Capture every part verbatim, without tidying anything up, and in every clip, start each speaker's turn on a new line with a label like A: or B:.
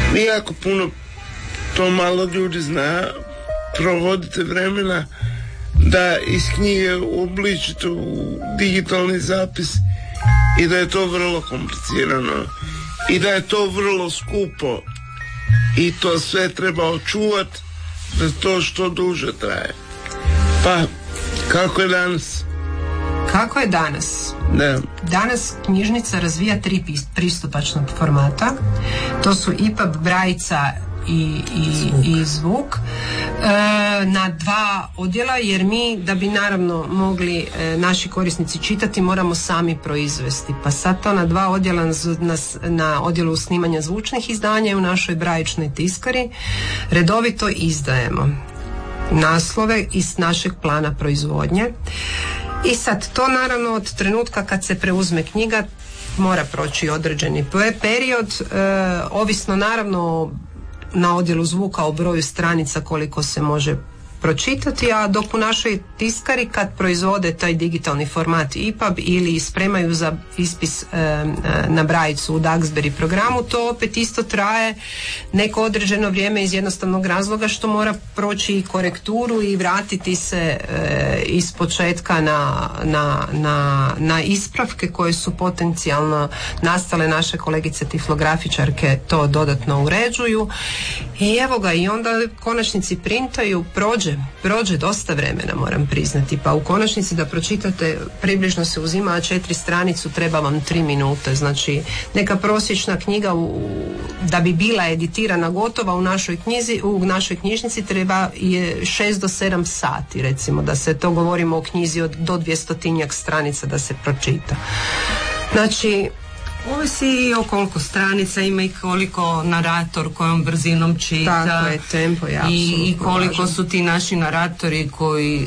A: Vi jako puno, to malo ljudi zna, provodite vremena da iz knjige uobličite u digitalni zapis i da je to vrlo komplicirano i da je to vrlo skupo i to sve treba očuvati da to što duže traje. Pa, kako je danas?
B: Kako je danas?
A: Da.
B: Danas knjižnica razvija tri pristupačna formata. To su I P U B, Brajica i, i, zvuk. i zvuk e, na dva odjela, jer mi da bi naravno mogli e, naši korisnici čitati moramo sami proizvesti, pa sad to na dva odjela na, na odjelu snimanja zvučnih izdanja i u našoj brajičnoj tiskari redovito izdajemo naslove iz našeg plana proizvodnje. I sad to naravno od trenutka kad se preuzme knjiga mora proći određeni period, e, ovisno naravno na odjelu zvuka o broju stranica koliko se može pročitati, a dok u našoj tiskari kad proizvode taj digitalni format I P U B ili spremaju za ispis e, na brajicu u Duxbury programu, to opet isto traje neko određeno vrijeme iz jednostavnog razloga što mora proći i korekturu i vratiti se e, iz početka na, na, na, na ispravke koje su potencijalno nastale. Naše kolegice tiflografičarke to dodatno uređuju i evo ga, i onda konačnici printaju, prođe prođe dosta vremena, moram priznati, pa u konačnici da pročitate približno se uzima četiri stranicu, treba vam tri minute, znači neka prosječna knjiga u, da bi bila editirana gotova u našoj knjizi, u našoj knjižnici treba je šest do sedam sati, recimo, da se to govorimo o knjizi od do dvjestotinjak stranica da se pročita. Znači
C: ovisi i o koliko stranica ima i koliko narator kojom brzinom čita.
B: Tako je, tempo je apsolutno
C: i koliko
B: važno.
C: Su ti naši naratori koji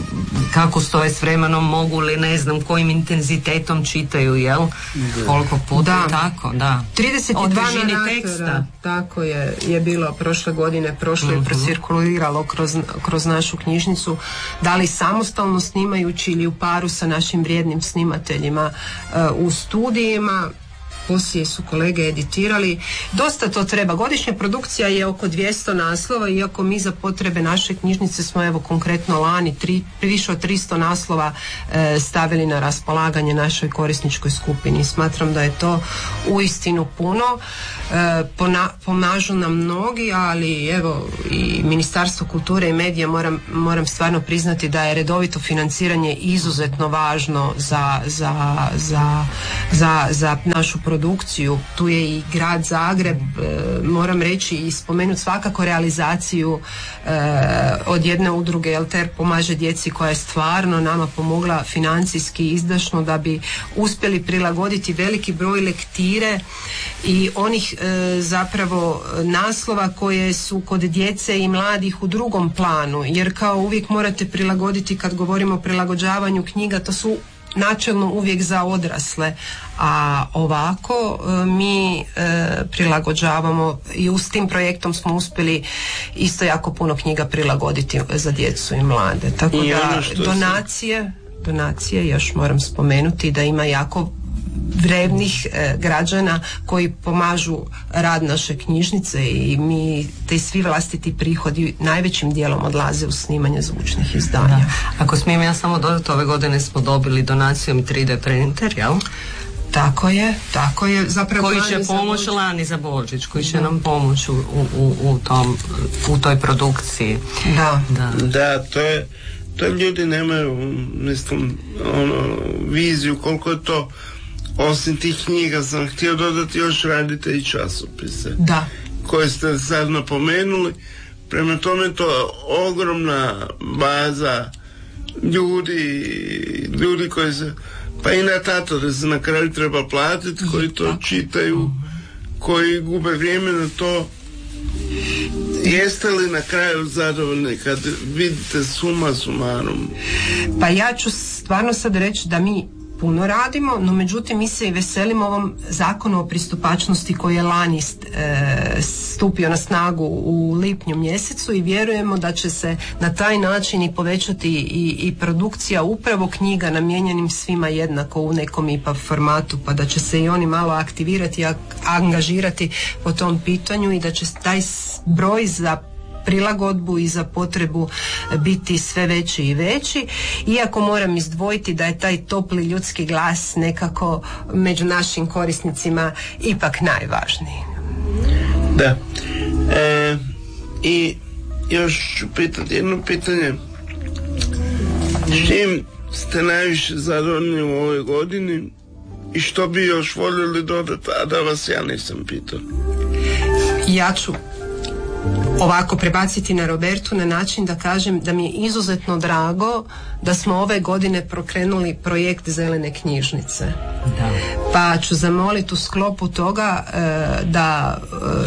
C: kako stoje s vremenom mogu li ne znam kojim intenzitetom čitaju, jel? Da. Koliko puta
B: da.
C: Je tako, da.
B: trideset dva naratora, teksta. Tako je, je bilo prošle godine, prošlo uh-huh. je procirkuliralo kroz, kroz našu knjižnicu, da li samostalno snimajući ili u paru sa našim vrijednim snimateljima uh, u studijima. Poslije su kolege editirali. Dosta to treba. Godišnja produkcija je oko dvjesto naslova, iako mi za potrebe naše knjižnice smo evo konkretno lani tri, više od tristo naslova e, stavili na raspolaganje našoj korisničkoj skupini. Smatram da je to uistinu puno. E, pona, pomažu nam mnogi, ali evo i Ministarstvo kulture i medija moram, moram stvarno priznati da je redovito financiranje izuzetno važno za, za, za, za, za našu produkciju. Tu je i grad Zagreb, e, moram reći i spomenuti svakako realizaciju e, od jedne udruge Elter pomaže djeci koja je stvarno nama pomogla financijski izdašno da bi uspjeli prilagoditi veliki broj lektire i onih e, zapravo naslova koje su kod djece i mladih u drugom planu, jer kao uvijek morate prilagoditi, kad govorimo o prilagođavanju knjiga, to su načelno uvijek za odrasle, a ovako e, mi e, prilagođavamo i s tim projektom smo uspjeli isto jako puno knjiga prilagoditi za djecu i mlade, tako I da donacije se... donacije još moram spomenuti da ima jako vrevnih e, građana koji pomažu rad naše knjižnice i mi te svi vlastiti prihodi najvećim dijelom odlaze u snimanje zvučnih izdanja.
C: Da. Ako smijem ja samo dodati, ove godine smo dobili donacijom tri D printer, jel?
B: Tako je, tako je. Zapravo
C: koji će pomoći lani za Božić, koji će da. nam pomoći u, u, u, tom, u toj produkciji.
B: Da,
A: da, da to je to ljudi nemaju mislim, ono, viziju koliko je to. Osim tih knjiga sam htio dodati još radite i časopise.
B: Da.
A: Koje ste sad napomenuli. Prema tome to je ogromna baza ljudi, ljudi koji se, pa i natatore se na kraju treba platiti, koji to čitaju, koji gube vrijeme na to. Jeste li na kraju zadovoljni kad vidite suma sumarum?
B: Pa ja ću stvarno sad reći da mi puno radimo, no međutim mi se i veselimo ovom zakonu o pristupačnosti koji je lani e, stupio na snagu u lipnju mjesecu i vjerujemo da će se na taj način i povećati i, i produkcija upravo knjiga namijenjenim svima jednako u nekom I P A formatu, pa da će se i oni malo aktivirati i angažirati po tom pitanju i da će taj broj za prilagodbu i za potrebu biti sve veći i veći, iako moram izdvojiti da je taj topli ljudski glas nekako među našim korisnicima ipak najvažniji.
A: Da. E, i još ću pitati jedno pitanje. S čim ste najviše zadovoljni u ovoj godini i što bi još voljeli dodati, a da vas ja nisam pitao?
B: Ja ću ovako prebaciti na Robertu na način da kažem da mi je izuzetno drago da smo ove godine prokrenuli projekt Zelene knjižnice. Da. Pa ću zamoliti u sklopu toga e, da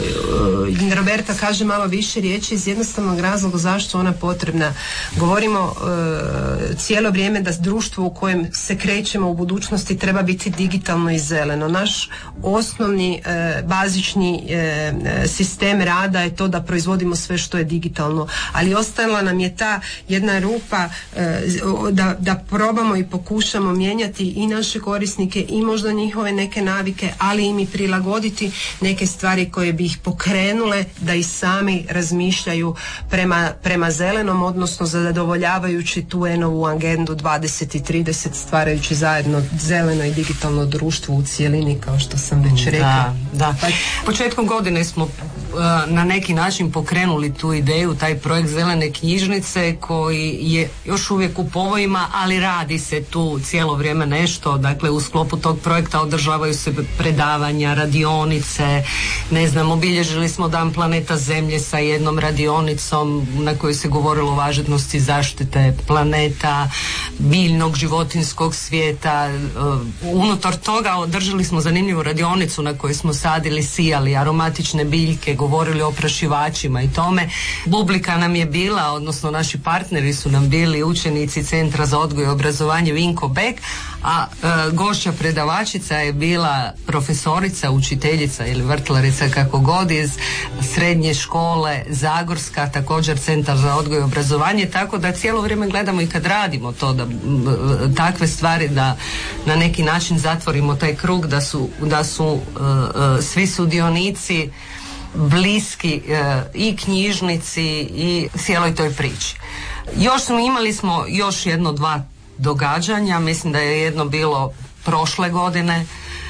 B: e, Roberta kaže malo više riječi iz jednostavnog razloga zašto ona potrebna. Govorimo e, cijelo vrijeme da društvo u kojem se krećemo u budućnosti treba biti digitalno i zeleno. Naš osnovni e, bazični e, sistem rada je to da proizvodimo sve što je digitalno, ali ostala nam je ta jedna rupa e, da, da probamo i pokušamo mijenjati i naše korisnike i možda njihove neke navike, ali im i prilagoditi neke stvari koje bi ih pokrenule da i sami razmišljaju prema, prema zelenom, odnosno zadovoljavajući tu enovu agendu dvadeset i trideset, stvarajući zajedno zeleno i digitalno društvo u cijelini, kao što sam već rekla.
C: Da, da. Početkom godine smo uh, na neki način pokrenuli tu ideju, taj projekt Zelene knjižnice koji je još uvijek u povojima, ali radi se tu cijelo vrijeme nešto. Dakle, u sklopu tog projekta održavaju se predavanja, radionice, ne znam, obilježili smo Dan planeta Zemlje sa jednom radionicom na kojoj se govorilo o važnosti zaštite planeta, biljnog, životinskog svijeta. Unutar toga održali smo zanimljivu radionicu na kojoj smo sadili, sijali aromatične biljke, govorili o oprašivačima i tome. Publika nam je bila, odnosno naši partneri su nam bili učenici Centra za odgoj i obrazovanje Vinko Bek, a e, gošća predavačica je bila profesorica, učiteljica ili vrtlarica kako god iz srednje škole Zagorska, također Centar za odgoj i obrazovanje, tako da cijelo vrijeme gledamo i kad radimo to da takve stvari da na neki način zatvorimo taj krug, da su, da su e, e, svi sudionici bliski e, i knjižnici i cijeloj toj priči. Još smo imali smo još jedno dva događanja, mislim da je jedno bilo prošle godine,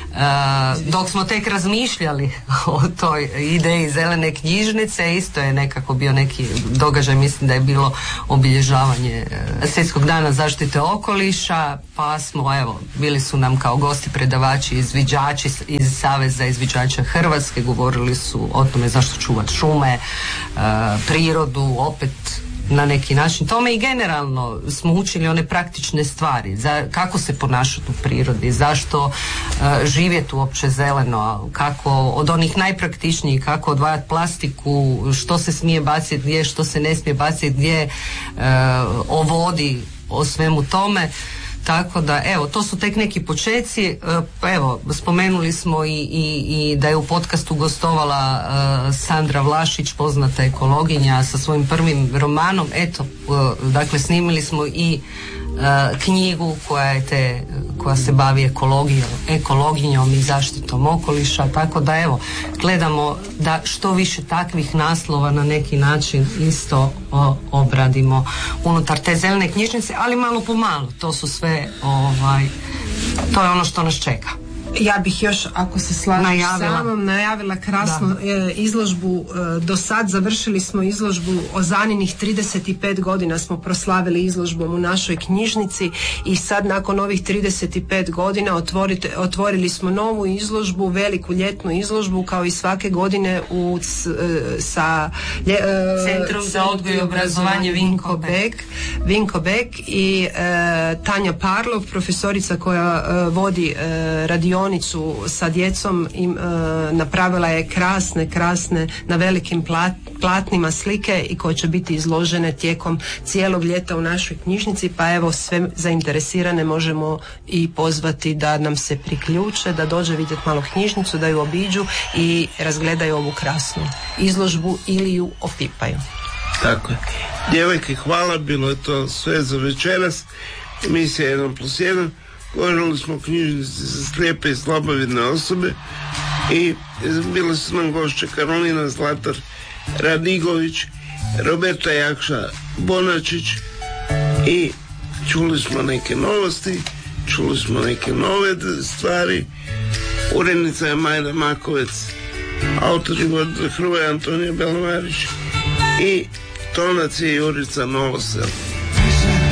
C: e, dok smo tek razmišljali o toj ideji Zelene knjižnice, isto je nekako bio neki događaj, mislim da je bilo obilježavanje Svjetskog dana zaštite okoliša, pa smo, evo, bili su nam kao gosti predavači izviđači iz Saveza izviđača Hrvatske, govorili su o tome zašto čuvati šume, e, prirodu, opet na neki način tome, i generalno smo učili one praktične stvari, za kako se ponašati u prirodi, zašto uh, živjeti uopće zeleno, kako od onih najpraktičnijih, kako odvajati plastiku, što se smije baciti gdje, što se ne smije baciti gdje, uh, o vodi, o svemu tome. Tako da, evo, to su tek neki počeci. Evo, spomenuli smo i, i, i da je u podcastu gostovala uh, Sandra Vlašić, poznata ekologinja, sa svojim prvim romanom. Eto, uh, dakle, snimili smo i uh, knjigu koja je te, koja se bavi ekologijom, ekologinjom i zaštitom okoliša. Tako da, evo, gledamo da što više takvih naslova na neki način isto o, obradimo unutar te zelene knjižnice, ali malo po malo. To su sve, ovaj, to je ono što nas čeka.
B: Ja bih još, ako se slažeš sa mnom, najavila krasnu e, izložbu. E, do sad završili smo izložbu o Zaninih trideset pet godina smo proslavili izložbom u našoj knjižnici i sad nakon ovih trideset pet godina otvorite, otvorili smo novu izložbu, veliku ljetnu izložbu kao i svake godine u, e, sa lje, e,
C: Centrom za odgoj i obrazovanje Vinko Bek.
B: Vinko Bek i e, Tanja Parlov, profesorica koja e, vodi e, radionicu radionicu sa djecom, im, e, napravila je krasne, krasne na velikim plat, platnima slike i koje će biti izložene tijekom cijelog ljeta u našoj knjižnici, pa evo sve zainteresirane možemo i pozvati da nam se priključe, da dođe vidjeti malo knjižnicu, da ju obiđu i razgledaju ovu krasnu izložbu ili ju opipaju.
A: Tako je. Djevojke, hvala, bilo je to sve za večeras. Emisija jedan plus jedan. Govorili smo o knjižnici za slijepe i slabovidne osobe i bili su nam gošće Karolina Zlatar Radigović, Roberta Jakša Bonačić i čuli smo neke novosti, čuli smo neke nove stvari. Urednica je Majda Makovec, autor je Hrvoje Antonija Belomarić i tonac je Jurica Novosel.